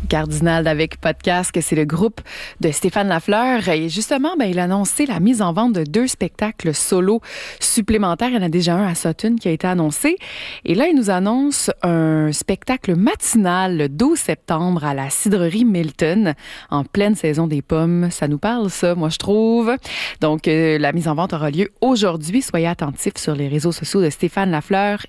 Cardinal avec Podcast, que c'est le groupe de Stéphane Lafleur. Et justement, il a annoncé la mise en vente de 2 spectacles solo supplémentaires. Il y en a déjà un à Sutton qui a été annoncé. Et là, il nous annonce un spectacle matinal le 12 septembre à la cidrerie Milton, en pleine saison des pommes. Ça nous parle, ça, moi, je trouve. Donc, la mise en vente aura lieu aujourd'hui. Soyez attentifs sur les réseaux sociaux de Stéphane Lafleur